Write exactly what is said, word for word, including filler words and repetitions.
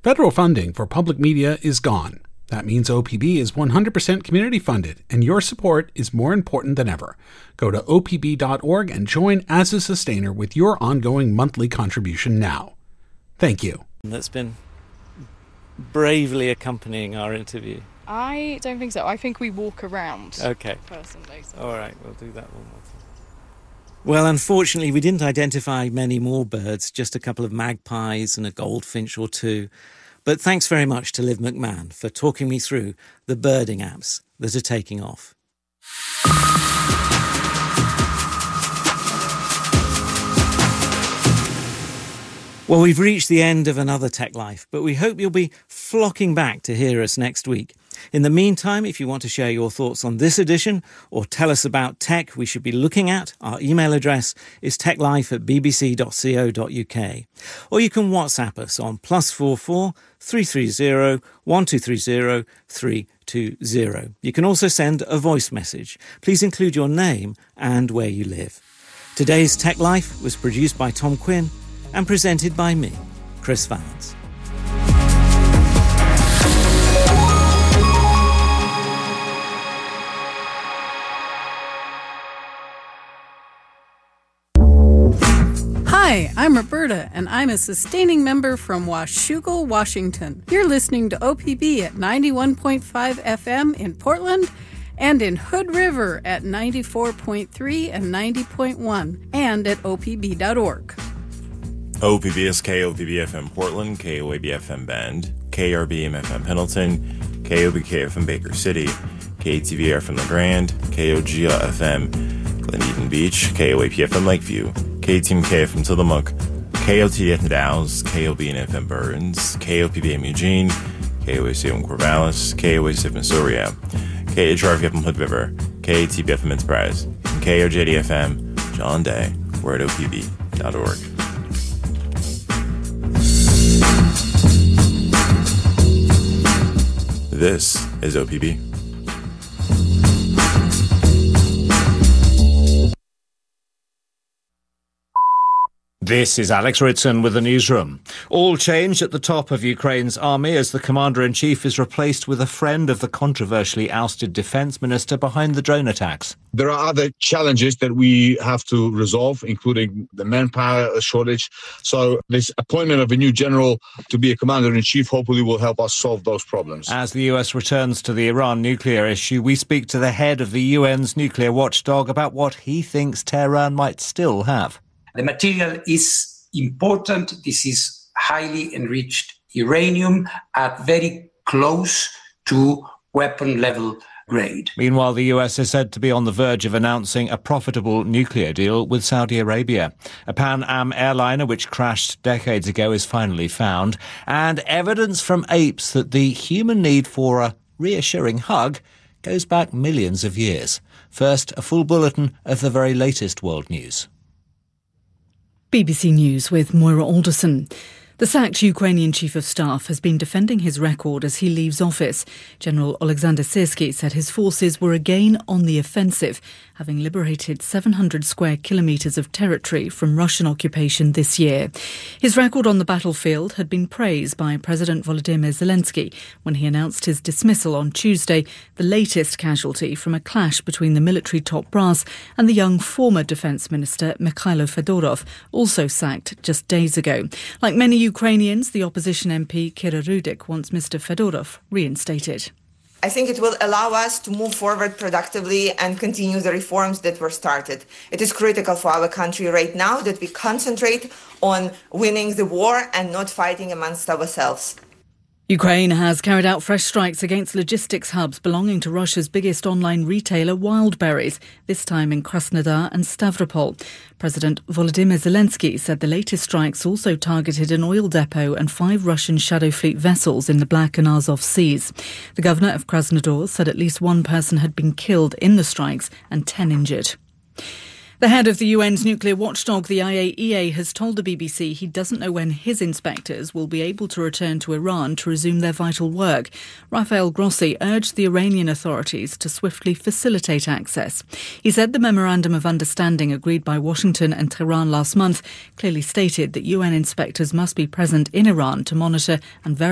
Federal funding for public media is gone. That means O P B is one hundred percent community funded, and your support is more important than ever. Go to O P B dot org and join as a sustainer with your ongoing monthly contribution now. Thank you. That's been bravely accompanying our interview. I don't think so. I think we walk around. Okay. Personally. So. All right, we'll do that one more time. Well, unfortunately, we didn't identify many more birds, just a couple of magpies and a goldfinch or two. But thanks very much to Liv McMahon for talking me through the birding apps that are taking off. Well, we've reached the end of another Tech Life, but we hope you'll be flocking back to hear us next week. In the meantime, if you want to share your thoughts on this edition or tell us about tech we should be looking at, our email address is techlife at bbc dot co dot uk. Or you can WhatsApp us on plus four four three three zero one two three zero three two zero. You can also send a voice message. Please include your name and where you live. Today's Tech Life was produced by Tom Quinn and presented by me, Chris Vallance. Hi, I'm Roberta, and I'm a sustaining member from Washougal, Washington. You're listening to O P B at ninety-one point five F M in Portland and in Hood River at ninety-four point three and ninety point one and at O P B dot org. O P B is K O P B F M Portland, K O A B F M Bend, K R B M F M Pendleton, K O B K F M Baker City, K T V R from La Grande, K O G L F M Glen Beach, K O A P F M Lakeview, K T M K F M Tillamook, K O T D F M Downs, K O B N F M Burns, K O P B M Eugene, K O A C M Corvallis, K O A C F M Surya, K H R F M Hood River, K T B F M Enterprise, and K O J D F M John Day. We're at O P B dot org. This is O P B. This is Alex Ritson with the newsroom. All change at the top of Ukraine's army as the commander-in-chief is replaced with a friend of the controversially ousted defence minister behind the drone attacks. There are other challenges that we have to resolve, including the manpower shortage. So this appointment of a new general to be a commander-in-chief hopefully will help us solve those problems. As the U S returns to the Iran nuclear issue, we speak to the head of the U N's nuclear watchdog about what he thinks Tehran might still have. The material is important. This is highly enriched uranium at very close to weapon level grade. Meanwhile, the U S is said to be on the verge of announcing a profitable nuclear deal with Saudi Arabia. A Pan Am airliner which crashed decades ago is finally found, and evidence from apes that the human need for a reassuring hug goes back millions of years. First, a full bulletin of the very latest world news. B B C News with Moira Alderson. The sacked Ukrainian chief of staff has been defending his record as he leaves office. General Alexander Syrsky said his forces were again on the offensive, having liberated seven hundred square kilometres of territory from Russian occupation this year. His record on the battlefield had been praised by President Volodymyr Zelensky when he announced his dismissal on Tuesday, the latest casualty from a clash between the military top brass and the young former defence minister Mikhailo Fedorov, also sacked just days ago. Like many Ukrainians, the opposition M P Kira Rudik wants Mister Fedorov reinstated. I think it will allow us to move forward productively and continue the reforms that were started. It is critical for our country right now that we concentrate on winning the war and not fighting amongst ourselves. Ukraine has carried out fresh strikes against logistics hubs belonging to Russia's biggest online retailer, Wildberries, this time in Krasnodar and Stavropol. President Volodymyr Zelensky said the latest strikes also targeted an oil depot and five Russian Shadow Fleet vessels in the Black and Azov seas. The governor of Krasnodar said at least one person had been killed in the strikes and ten injured. The head of the U N's nuclear watchdog, the I A E A, has told the B B C he doesn't know when his inspectors will be able to return to Iran to resume their vital work. Rafael Grossi urged the Iranian authorities to swiftly facilitate access. He said the memorandum of understanding agreed by Washington and Tehran last month clearly stated that U N inspectors must be present in Iran to monitor and verify